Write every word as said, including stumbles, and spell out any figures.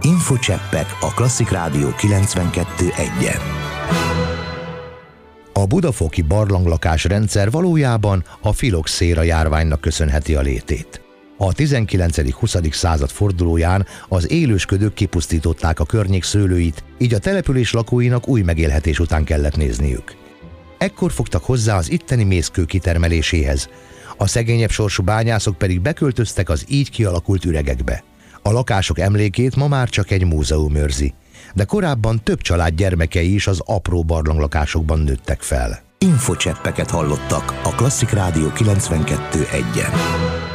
Infocseppek a Klasszik Rádió kilencvenkettő egyen. A budafoki barlanglakás rendszer valójában a filoxéra járványnak köszönheti a létét. A tizenkilencedik-huszadik század fordulóján az élősködők kipusztították a környék szőlőit, így a település lakóinak új megélhetés után kellett nézniük. Ekkor fogtak hozzá az itteni mészkő kitermeléséhez, a szegényebb sorsú bányászok pedig beköltöztek az így kialakult üregekbe. A lakások emlékét ma már csak egy múzeum őrzi, de korábban több család gyermekei is az apró barlanglakásokban nőttek fel. Infocseppeket hallottak a Klasszik Rádió kilencvenkettő egyen.